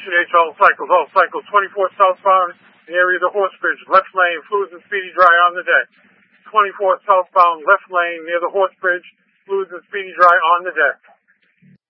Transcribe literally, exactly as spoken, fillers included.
H all cycles, all cycles, twenty-four southbound, the area of the Horse Bridge, left lane, fluids and speedy dry on the deck. twenty-four southbound, left lane, near the Horse Bridge, fluids and speedy dry on the deck.